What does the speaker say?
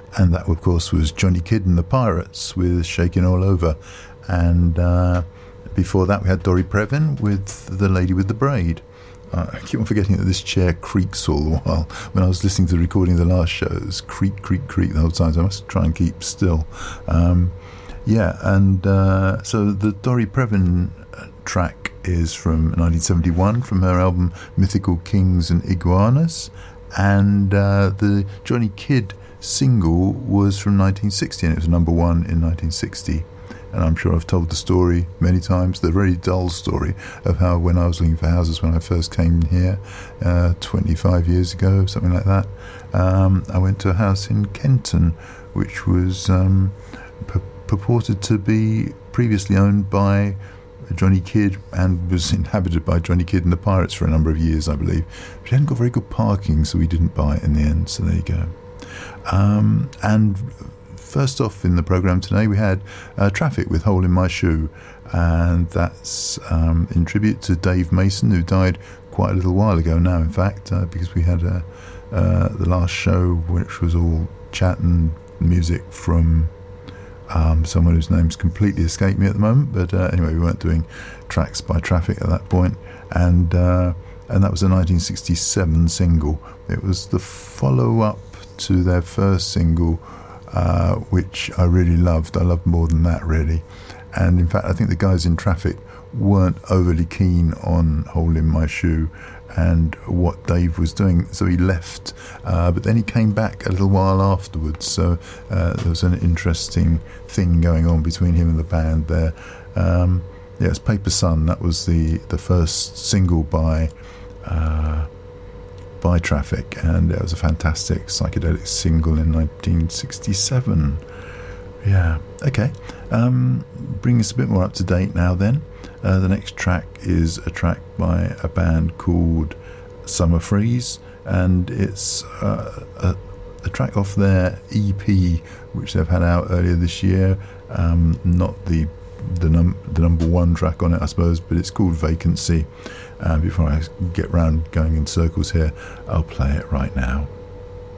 And that, of course, was Johnny Kidd and the Pirates with Shaking All Over. And before that, we had Dorry Previn with The Lady with the Braid. I keep on forgetting that this chair creaks all the while. When I was listening to the recording of the last show, it was creak, creak, creak the whole time, so I must try and keep still. So the Dorry Previn track is from 1971, from her album Mythical Kings and Iguanas, and the Johnny Kidd single was from 1960, and it was number one in 1960. And I'm sure I've told the story many times, the very dull story of how when I was looking for houses when I first came here 25 years ago, something like that, I went to a house in Kenton which was purported to be previously owned by Johnny Kidd and was inhabited by Johnny Kidd and the Pirates for a number of years, I believe. But it hadn't got very good parking, so we didn't buy it in the end, so there you go. And first off in the programme today, we had Traffic with Hole in My Shoe, and that's in tribute to Dave Mason, who died quite a little while ago now, in fact, because we had the last show which was all chat and music from someone whose name's completely escaped me at the moment, but anyway, we weren't doing tracks by Traffic at that point, and that was a 1967 single. It was the follow-up to their first single, which I really loved. I loved more than that, really. And in fact, I think the guys in Traffic weren't overly keen on Hole in My Shoe and what Dave was doing, so he left, but then he came back a little while afterwards, so there was an interesting thing going on between him and the band there. It's Paper Sun. That was the first single by Traffic, and it was a fantastic psychedelic single in 1967. Bring us a bit more up to date now then. The next track is a track by a band called Summer Freeze, and it's a track off their EP which they've had out earlier this year, not the number one track on it, I suppose, but it's called Vacancy. Before I get round going in circles here, I'll play it right now.